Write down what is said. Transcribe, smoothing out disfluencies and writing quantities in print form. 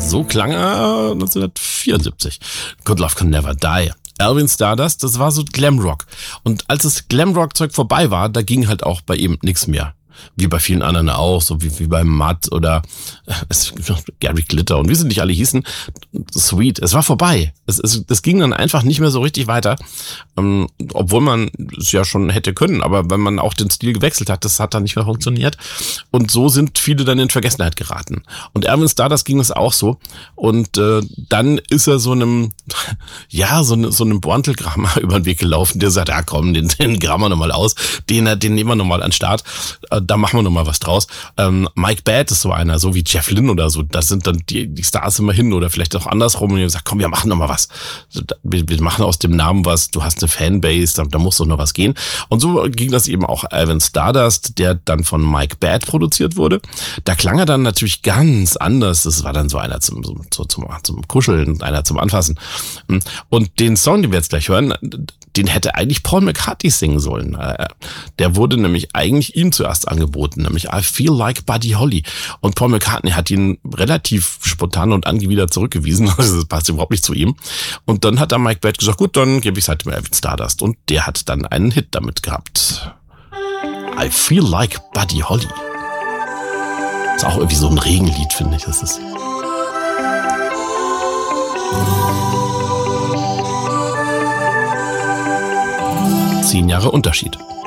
So klang er 1974. Good Love Can Never Die. Alvin Stardust, das war so Glamrock. Und als das Glamrock-Zeug vorbei war, da ging halt auch bei ihm nichts mehr. Wie bei vielen anderen auch, so wie bei Matt oder Gary Glitter und wie sie nicht alle hießen. Sweet, es war vorbei. Es ging dann einfach nicht mehr so richtig weiter, obwohl man es ja schon hätte können, aber wenn man auch den Stil gewechselt hat, das hat dann nicht mehr funktioniert. Und so sind viele dann in Vergessenheit geraten. Und Alvin Stardust ging es auch so. Und dann ist er so einem Borntel-Grammer über den Weg gelaufen, der sagt, ja komm, den graben wir nochmal aus, den nehmen wir nochmal an den Start. Da machen wir noch mal was draus. Mike Batt ist so einer, so wie Jeff Lynne oder so. Das sind dann die Stars immerhin oder vielleicht auch andersrum. Und die haben gesagt, komm, wir machen noch mal was. Wir machen aus dem Namen was. Du hast eine Fanbase, da muss doch noch was gehen. Und so ging das eben auch Alvin Stardust, der dann von Mike Batt produziert wurde. Da klang er dann natürlich ganz anders. Das war dann so einer zum Kuscheln, einer zum Anfassen. Und den Song, den wir jetzt gleich hören, den hätte eigentlich Paul McCartney singen sollen. Der wurde nämlich eigentlich ihm zuerst angeboten, nämlich I Feel Like Buddy Holly. Und Paul McCartney hat ihn relativ spontan und angewidert zurückgewiesen. Also das passt überhaupt nicht zu ihm. Und dann hat Mike Batt gesagt, gut, dann gebe ich es halt dem Alvin Stardust. Und der hat dann einen Hit damit gehabt. I Feel Like Buddy Holly. Ist auch irgendwie so ein Regenlied, finde ich. Das ist 10 Jahre Unterschied.